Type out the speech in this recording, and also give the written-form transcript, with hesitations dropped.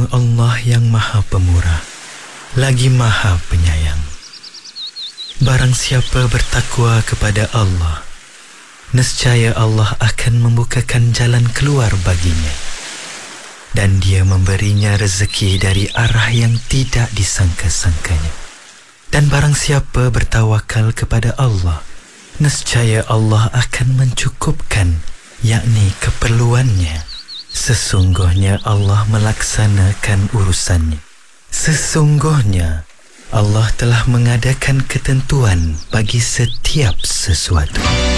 nama Allah yang Maha Pemurah, lagi Maha Penyayang. Barang siapa bertakwa kepada Allah, nescaya Allah akan membukakan jalan keluar baginya, dan Dia memberinya rezeki dari arah yang tidak disangka-sangkanya. Dan barang siapa bertawakal kepada Allah, nescaya Allah akan mencukupkan, yakni keperluannya. Sesungguhnya Allah melaksanakan urusannya. Sesungguhnya Allah telah mengadakan ketentuan bagi setiap sesuatu.